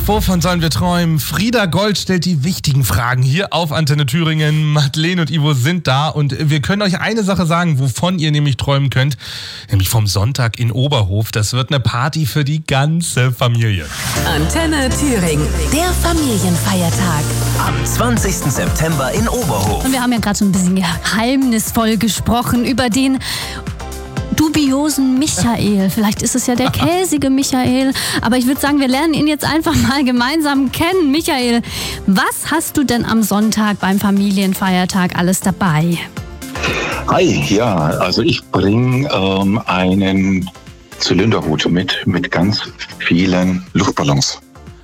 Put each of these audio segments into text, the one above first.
Wovon sollen wir träumen? Frieda Gold stellt die wichtigen Fragen hier auf Antenne Thüringen. Madeleine und Ivo sind da und wir können euch eine Sache sagen, wovon ihr nämlich träumen könnt. Nämlich vom Sonntag in Oberhof. Das wird eine Party für die ganze Familie. Antenne Thüringen, der Familienfeiertag. Am 20. September in Oberhof. Und wir haben ja gerade so ein bisschen geheimnisvoll gesprochen über den dubiosen Michael. Vielleicht ist es ja der käsige Michael. Aber ich würde sagen, wir lernen ihn jetzt einfach mal gemeinsam kennen. Michael, was hast du denn am Sonntag beim Familienfeiertag alles dabei? Hi, ja, also ich bringe einen Zylinderhut mit ganz vielen Luftballons.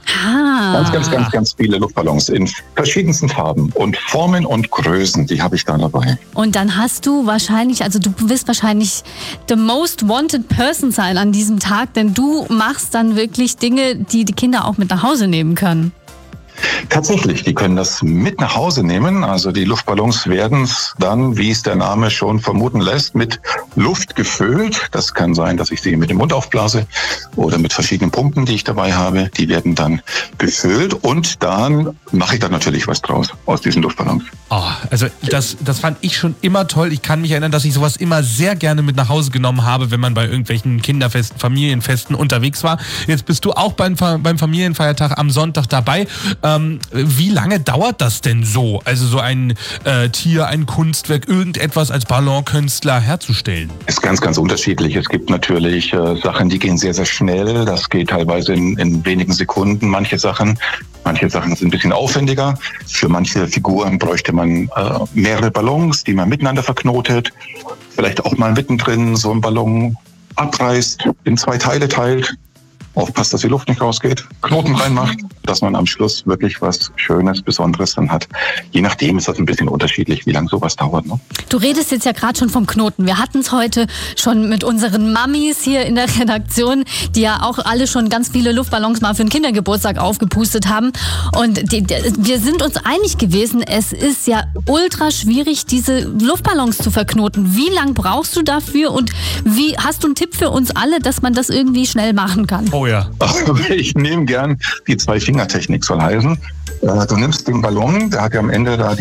Ganz viele Luftballons in verschiedensten Farben und Formen und Größen, die habe ich da dabei. Und dann hast du wahrscheinlich, also du wirst wahrscheinlich the most wanted person sein an diesem Tag, denn du machst dann wirklich Dinge, die die Kinder auch mit nach Hause nehmen können. Tatsächlich, die können das mit nach Hause nehmen. Also die Luftballons werden dann, wie es der Name schon vermuten lässt, mit Luft gefüllt. Das kann sein, dass ich sie mit dem Mund aufblase oder mit verschiedenen Pumpen, die ich dabei habe. Die werden dann befüllt und dann mache ich dann natürlich was draus aus diesen Luftballons. Oh, also das fand ich schon immer toll. Ich kann mich erinnern, dass ich sowas immer sehr gerne mit nach Hause genommen habe, wenn man bei irgendwelchen Kinderfesten, Familienfesten unterwegs war. Jetzt bist du auch beim Familienfeiertag am Sonntag dabei. Wie lange dauert das denn so? Also so ein Tier, ein Kunstwerk, irgendetwas als Ballonkünstler herzustellen? Ist ganz unterschiedlich. Es gibt natürlich Sachen, die gehen sehr, sehr schnell. Das geht teilweise in wenigen Sekunden. Manche Sachen sind ein bisschen aufwendiger. Für manche Figuren bräuchte man mehrere Ballons, die man miteinander verknotet. Vielleicht auch mal mittendrin so einen Ballon abreißt, in 2 Teile teilt. Aufpasst, dass die Luft nicht rausgeht, Knoten reinmacht, dass man am Schluss wirklich was Schönes, Besonderes dann hat. Je nachdem ist das ein bisschen unterschiedlich, wie lange sowas dauert. Ne? Du redest jetzt ja gerade schon vom Knoten. Wir hatten es heute schon mit unseren Mamis hier in der Redaktion, die ja auch alle schon ganz viele Luftballons mal für den Kindergeburtstag aufgepustet haben. Und wir sind uns einig gewesen, es ist ja ultra schwierig, diese Luftballons zu verknoten. Wie lang brauchst du dafür und wie hast du einen Tipp für uns alle, dass man das irgendwie schnell machen kann? Oh ja. Ich nehme gern die 2-Finger-Technik, soll heißen. Du nimmst den Ballon, der hat ja am Ende da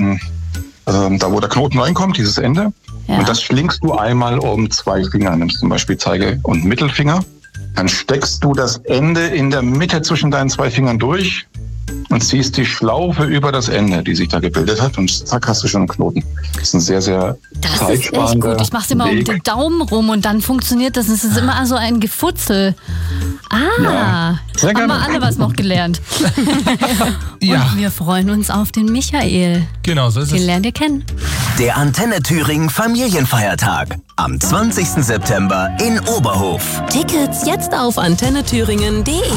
da wo der Knoten reinkommt, dieses Ende. Ja. Und das schlingst du einmal um 2 Finger, nimmst zum Beispiel Zeige- und Mittelfinger. Dann steckst du das Ende in der Mitte zwischen deinen 2 Fingern durch und ziehst die Schlaufe über das Ende, die sich da gebildet hat, und zack, hast du schon einen Knoten. Das ist ein sehr, sehr zeitsparender Weg. Das ist echt gut. Ich mache es immer um den Daumen rum und dann funktioniert das. Es ist immer so ein Gefutzel. Ja, haben wir alle was noch gelernt. Ja. Und wir freuen uns auf den Michael. Genau, so ist es. Den lernt ihr kennen. Der Antenne Thüringen Familienfeiertag. Am 20. September in Oberhof. Tickets jetzt auf antennethüringen.de.